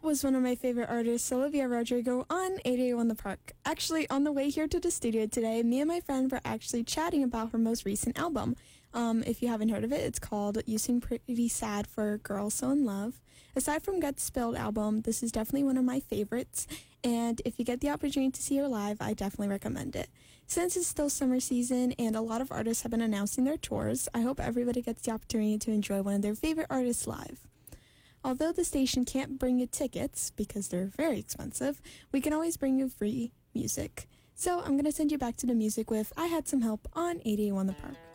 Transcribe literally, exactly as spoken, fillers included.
was one of my favorite artists, Olivia Rodrigo, on eight A O on the Park. Actually, on the way here to the studio today, me and my friend were actually chatting about her most recent album. Um, if you haven't heard of it, it's called You Seem Pretty Sad for a Girl So in Love. Aside from Get Spilled album, this is definitely one of my favorites, and if you get the opportunity to see her live, I definitely recommend it. Since it's still summer season and a lot of artists have been announcing their tours, I hope everybody gets the opportunity to enjoy one of their favorite artists live. Although the station can't bring you tickets, because they're very expensive, we can always bring you free music. So I'm going to send you back to the music with I Had Some Help on eight A O on the Park.